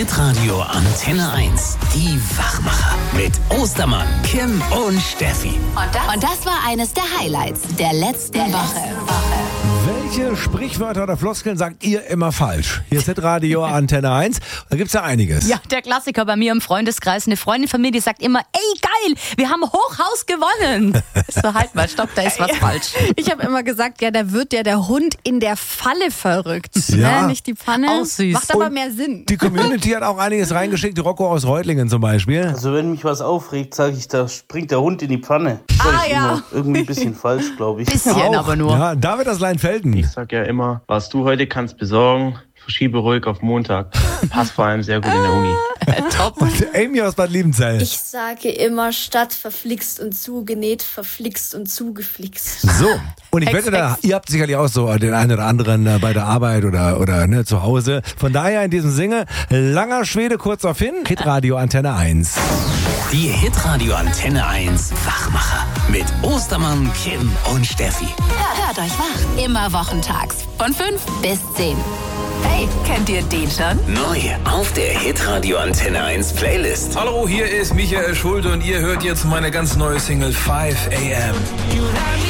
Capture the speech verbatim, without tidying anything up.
Hitradio Antenne eins. Die Wachmacher. Mit Ostermann, Kim und Steffi. Und das, und das war eines der Highlights der letzten der Woche. Letzten Woche. Welche Sprichwörter oder Floskeln sagt ihr immer falsch? Hier ist Hitradio Antenne eins. Da gibt's ja einiges. Ja, der Klassiker bei mir im Freundeskreis. Eine Freundin von mir, die sagt immer, ey geil, wir haben Hochhaus gewonnen. So, halt mal, stopp, da ist was falsch. Ich habe immer gesagt, ja, da wird ja der Hund in der Falle verrückt. Ja. Ne? Nicht die Pfanne. Auch süß. Macht aber Und mehr Sinn. Die Community hat auch einiges reingeschickt. Die Rocco aus Reutlingen zum Beispiel. Also wenn mich was aufregt, sage ich, da springt der Hund in die Pfanne. Das Ah, ist ja. immer irgendwie ein bisschen falsch, glaube ich. Bisschen Auch. aber nur. Ja, David aus Leinfelden. Ich sag ja immer, was du heute kannst besorgen, verschiebe ruhig auf Montag. Passt vor allem sehr gut in der Uni. Top. Und Amy aus Bad Liebenzell. Ich sage immer, statt verflixt und zugenäht, verflixt und zugeflixt. So, und ich wette, da, ihr habt sicherlich auch so den einen oder anderen äh, bei der Arbeit oder, oder ne, zu Hause. Von daher in diesem Sinne, langer Schwede, kurzer Finn, Hitradio Antenne eins. Die Hitradio Antenne eins Wachmacher. Mit Ostermann, Kim und Steffi. Hört euch wach. Immer wochentags. Von fünf bis zehn. Hey, kennt ihr den schon? Neu auf der Hitradio Antenne eins Playlist. Hallo, hier ist Michael Schulte und ihr hört jetzt meine ganz neue Single five a m.